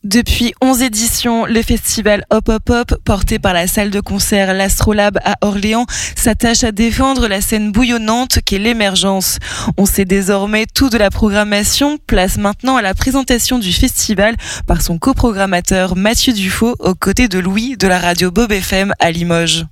Depuis 11 éditions, le festival Hop Hop Hop, porté par la salle de concert L'Astrolabe à Orléans, s'attache à défendre la scène bouillonnante qu'est l'émergence. On sait désormais tout de la programmation, place maintenant à la présentation du festival par son coprogrammateur Mathieu Dufaux, aux côtés de Louis de la radio Bob FM à Limoges.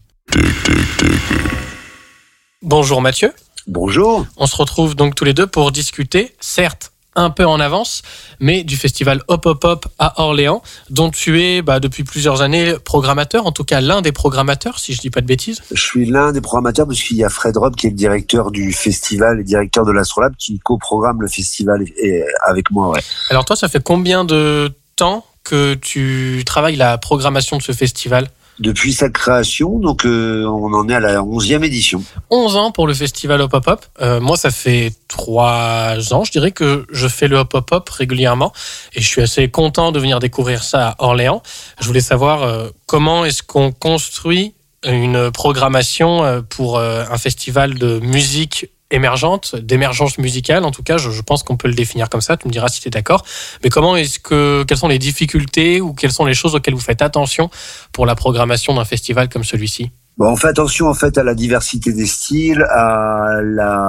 Bonjour Mathieu. Bonjour. On se retrouve donc tous les deux pour discuter, certes un peu en avance, mais du festival Hop Hop Hop à Orléans, dont tu es depuis plusieurs années programmateur, en tout cas l'un des programmateurs, si je dis pas de bêtises. Je suis l'un des programmateurs parce qu'il y a Fred Rob qui est le directeur du festival et directeur de l'Astrolabe qui coprogramme le festival avec moi. Ouais. Alors toi, ça fait combien de temps que tu travailles la programmation de ce festival ? Depuis sa création, donc on en est à la 11e édition. 11 ans pour le festival Hop Hop Hop. Moi, ça fait 3 ans, je dirais, que je fais le Hop Hop Hop régulièrement. Et je suis assez content de venir découvrir ça à Orléans. Je voulais savoir comment est-ce qu'on construit une programmation pour un festival de musique émergente, d'émergence musicale, en tout cas, je pense qu'on peut le définir comme ça, tu me diras si tu es d'accord. Mais quelles sont les difficultés ou quelles sont les choses auxquelles vous faites attention pour la programmation d'un festival comme celui-ci ? On fait attention à la diversité des styles, à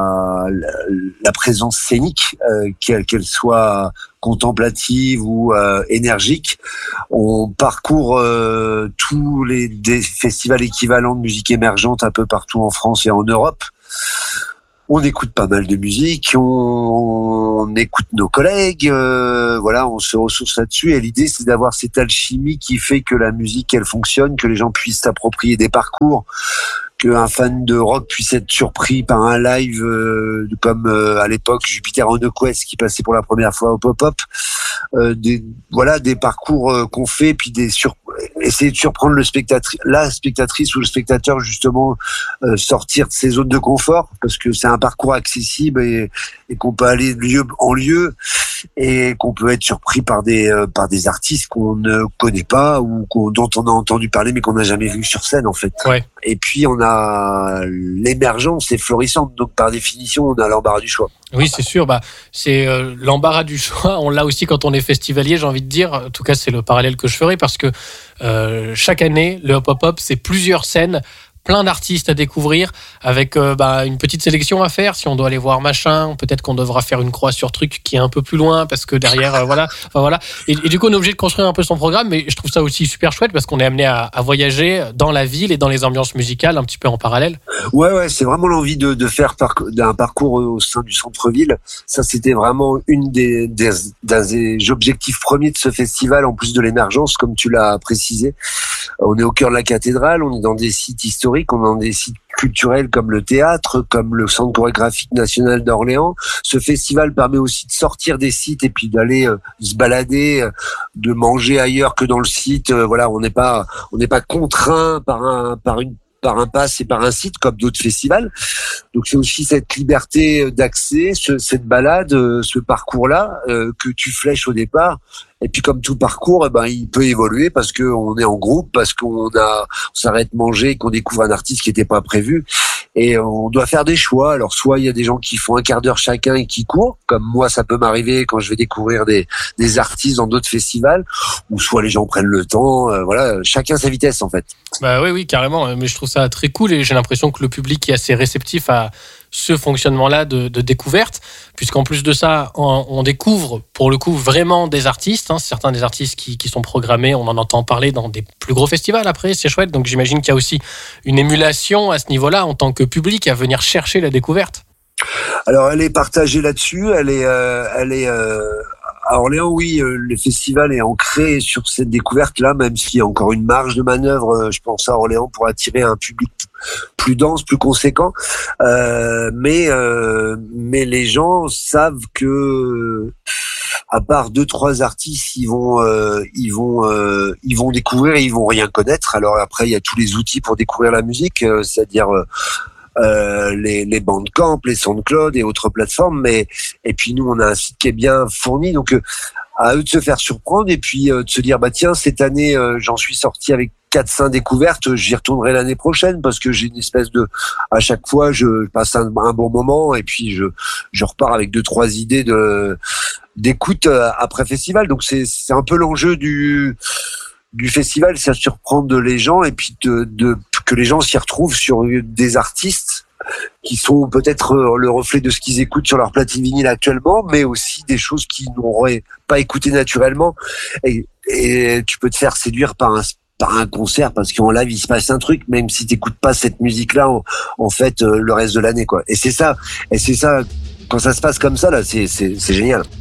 la présence scénique, qu'elle soit contemplative ou énergique. On parcourt tous des festivals équivalents de musique émergente un peu partout en France et en Europe. On écoute pas mal de musique, on écoute nos collègues, on se ressource là-dessus. Et l'idée, c'est d'avoir cette alchimie qui fait que la musique, elle fonctionne, que les gens puissent s'approprier des parcours, qu'un fan de rock puisse être surpris par un live comme à l'époque Jupiter on the Quest qui passait pour la première fois au pop-up. Des parcours qu'on fait, puis essayer de surprendre la spectatrice ou le spectateur, justement, sortir de ses zones de confort, parce que c'est un parcours accessible et qu'on peut aller de lieu en lieu et qu'on peut être surpris par des artistes qu'on ne connaît pas ou dont on a entendu parler mais qu'on n'a jamais vu sur scène, en fait. Ouais. Et puis on a l'émergence est florissante, donc par définition on a l'embarras du choix. Oui, c'est sûr. C'est l'embarras du choix. On l'a aussi quand on est festivalier, j'ai envie de dire. En tout cas, c'est le parallèle que je ferai parce que chaque année, le Hop Hop Hop, c'est plusieurs scènes, plein d'artistes à découvrir, avec une petite sélection à faire. Si on doit aller voir machin, peut-être qu'on devra faire une croix sur truc qui est un peu plus loin parce que derrière, voilà. Et du coup, on est obligé de construire un peu son programme, mais je trouve ça aussi super chouette parce qu'on est amené à voyager dans la ville et dans les ambiances musicales un petit peu en parallèle. Ouais, c'est vraiment l'envie de faire d'un parcours au sein du centre-ville. Ça, c'était vraiment une des objectifs premiers de ce festival, en plus de l'émergence, comme tu l'as précisé. On est au cœur de la cathédrale, on est dans des sites historiques, on est dans des sites culturels comme le théâtre, comme le Centre chorégraphique national d'Orléans. Ce festival permet aussi de sortir des sites et puis d'aller se balader, de manger ailleurs que dans le site. On n'est pas contraint par un pass et par un site comme d'autres festivals. Donc c'est aussi cette liberté d'accès, cette balade, ce parcours-là que tu flèches au départ. Et puis comme tout parcours, il peut évoluer parce qu'on est en groupe, parce on s'arrête manger, qu'on découvre un artiste qui n'était pas prévu. Et on doit faire des choix. Alors soit il y a des gens qui font un quart d'heure chacun et qui courent, comme moi ça peut m'arriver quand je vais découvrir des artistes dans d'autres festivals, ou soit les gens prennent le temps. Chacun sa vitesse en fait. Oui, carrément. Mais je trouve ça très cool et j'ai l'impression que le public est assez réceptif à ce fonctionnement-là de découverte, puisqu'en plus de ça, on découvre pour le coup vraiment des artistes, certains des artistes qui sont programmés, on en entend parler dans des plus gros festivals après, c'est chouette, donc j'imagine qu'il y a aussi une émulation à ce niveau-là en tant que public à venir chercher la découverte. Alors elle est partagée là-dessus, elle est à Orléans, oui, le festival est ancré sur cette découverte-là, même s'il y a encore une marge de manœuvre, je pense, à Orléans pour attirer un public plus dense, plus conséquent. Mais les gens savent que, à part 2-3 artistes, ils vont découvrir et ils vont rien connaître. Alors après, il y a tous les outils pour découvrir la musique, c'est-à-dire les Bandcamp, les SoundCloud et autres plateformes, et puis nous on a un site qui est bien fourni, donc à eux de se faire surprendre et puis de se dire tiens, cette année j'en suis sorti avec 4-5 découvertes, j'y retournerai l'année prochaine parce que j'ai une espèce de, à chaque fois, je passe un bon moment et puis je repars avec 2-3 idées d'écoute après festival. Donc c'est un peu l'enjeu du festival, c'est à surprendre les gens et puis que les gens s'y retrouvent sur des artistes qui sont peut-être le reflet de ce qu'ils écoutent sur leur platine vinyle actuellement, mais aussi des choses qu'ils n'auraient pas écoutées naturellement. Et tu peux te faire séduire par un concert parce qu'en live il se passe un truc, même si t'écoutes pas cette musique-là en fait le reste de l'année, quoi. Et c'est ça quand ça se passe comme ça là, c'est génial.